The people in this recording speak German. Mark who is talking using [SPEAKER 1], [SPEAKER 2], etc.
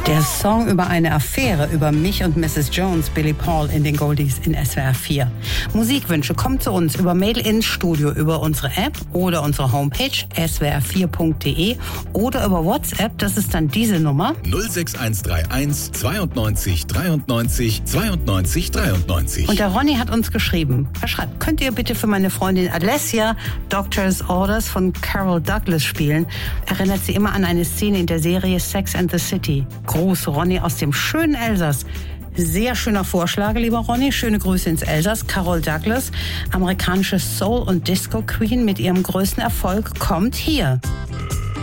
[SPEAKER 1] Der Song über eine Affäre über mich und Mrs. Jones, Billy Paul in den Goldies in SWR 4. Musikwünsche kommen zu uns über Mail ins Studio, über unsere App oder unsere Homepage swr4.de oder über WhatsApp, das ist dann diese Nummer
[SPEAKER 2] 06131 92 93 92 93.
[SPEAKER 1] Und der Ronny hat uns geschrieben. Er schreibt, könnt ihr bitte für meine Freundin Alessia Doctor's Orders von Carol Douglas spielen? Erinnert sie immer an eine Szene in der Serie Sex and the City. Gruß, Ronny aus dem schönen Elsass. Sehr schöner Vorschlag, lieber Ronny. Schöne Grüße ins Elsass. Carol Douglas, amerikanische Soul- und Disco-Queen mit ihrem größten Erfolg, kommt hier.